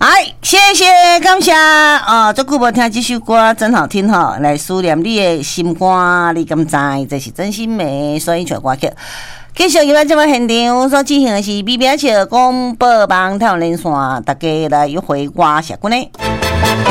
哎，谢谢感谢哦，足久无听这首歌真好听吼，来思念你的心肝，你敢知？这是真心美，所以唱歌曲。继续今晚节目现场所进行的是 BBH 广播网台湾连线，大家来约会我社群呢。